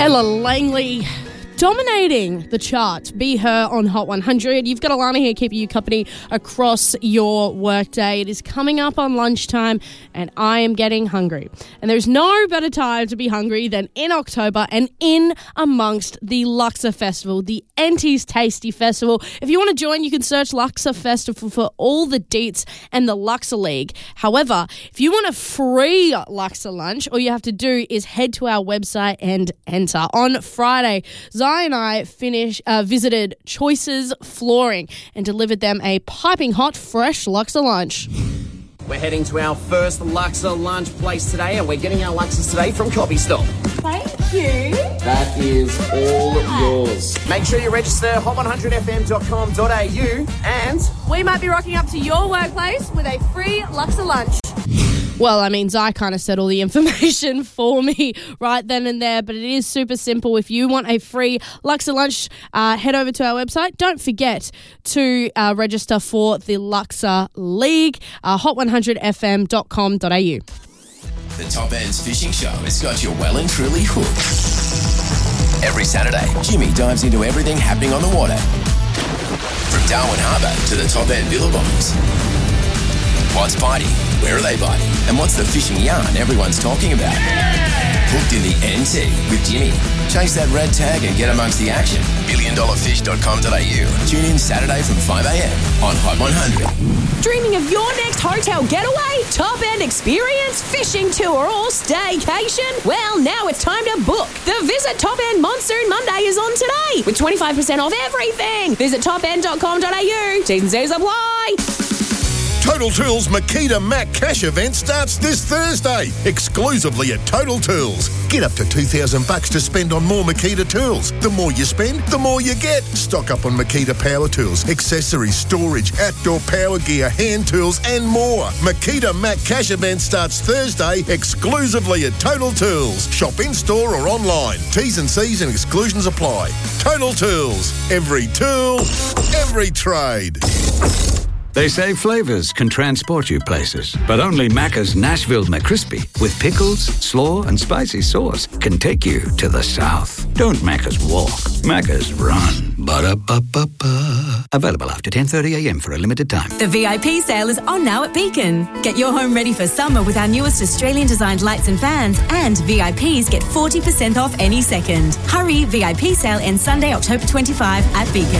Ella Langley dominating the chart. Be Her on Hot 100. You've got Alana here keeping you company across your workday. It is coming up on lunchtime and I am getting hungry. And there's no better time to be hungry than in October and in amongst the Luxor Festival, the Enties Tasty Festival. If you want to join, you can search Luxor Festival for all the deets and the Luxor League. However, if you want a free Luxor lunch, all you have to do is head to our website and enter. On Friday, Zai and I visited Choices Flooring and delivered them a piping hot, fresh Luxor lunch. We're heading to our first Luxor lunch place today, and we're getting our Luxors today from Coffee Stall. Thank you. That is all yours. Make sure you register hot100fm.com.au and We might be rocking up to your workplace with a free Luxor lunch. Well, I mean, Zai kind of said all the information for me right then and there, but it is super simple. If you want a free Luxor lunch, head over to our website. Don't forget to register for the Luxor League, hot100fm.com.au. The Top Ends Fishing Show has got you well and truly hooked. Every Saturday, Jimmy dives into everything happening on the water. From Darwin Harbour to the Top End Billabongs. What's biting? Where are they biting? And what's the fishing yarn everyone's talking about? Hooked in the NT with Jimmy. Chase that red tag and get amongst the action. $1,000,000fish.com.au. Tune in Saturday from 5 a.m. on Hot 100. Dreaming of your next hotel getaway, top end experience, fishing tour or staycation? Well, now it's time to book. The Visit Top End Monsoon Monday is on today with 25% off everything. Visit topend.com.au. T's and C's apply. Total Tools Makita Mac Cash event starts this Thursday, exclusively at Total Tools. Get up to $2,000 to spend on more Makita tools. The more you spend, the more you get. Stock up on Makita power tools, accessories, storage, outdoor power gear, hand tools and more. Makita Mac Cash event starts Thursday, exclusively at Total Tools. Shop in-store or online. T's and C's and exclusions apply. Total Tools. Every tool, every trade. They say flavours can transport you places, but only Macca's Nashville McCrispy with pickles, slaw and spicy sauce can take you to the south. Don't Macca's walk, Macca's run. Ba-da-ba-ba-ba. Available after 10:30am for a limited time. The VIP sale is on now at Beacon. Get your home ready for summer with our newest Australian-designed lights and fans, and VIPs get 40% off any second. Hurry, VIP sale ends Sunday, October 25 at Beacon.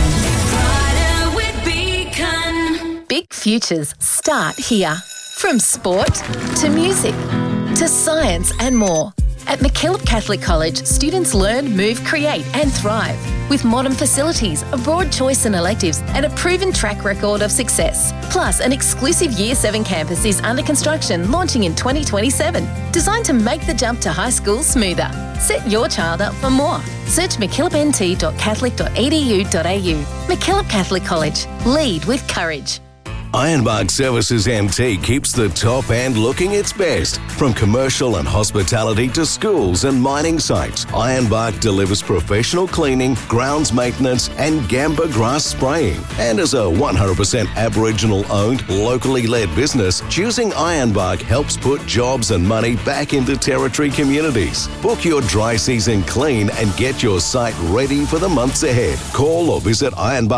Big futures start here. From sport to music to science and more. At MacKillop Catholic College, students learn, move, create and thrive. With modern facilities, a broad choice in electives and a proven track record of success. Plus, an exclusive Year 7 campus is under construction, launching in 2027. Designed to make the jump to high school smoother. Set your child up for more. Search mckillopnt.catholic.edu.au. MacKillop Catholic College. Lead with courage. Ironbark Services MT keeps the top end looking its best. From commercial and hospitality to schools and mining sites, Ironbark delivers professional cleaning, grounds maintenance and gamba grass spraying. And as a 100% Aboriginal-owned, locally led business, choosing Ironbark helps put jobs and money back into Territory communities. Book your dry season clean and get your site ready for the months ahead. Call or visit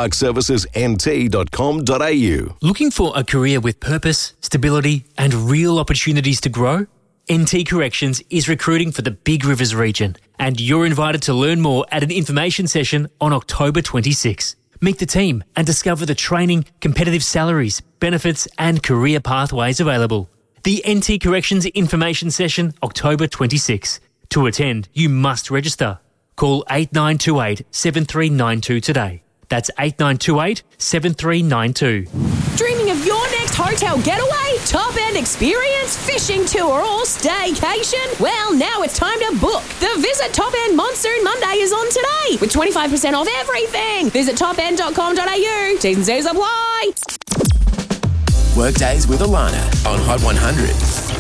ironbarkservicesnt.com.au. Looking for a career with purpose, stability and real opportunities to grow? NT Corrections is recruiting for the Big Rivers region, and you're invited to learn more at an information session on October 26. Meet the team and discover the training, competitive salaries, benefits and career pathways available. The NT Corrections information session, October 26. To attend, you must register. Call 8928 7392 today. That's 8928 7392. Dreaming of your next hotel getaway, top end experience, fishing tour or staycation? Well, now it's time to book. The Visit Top End Monsoon Monday is on today with 25% off everything. Visit topend.com.au. T's and C's apply. Workdays with Alana on Hot 100.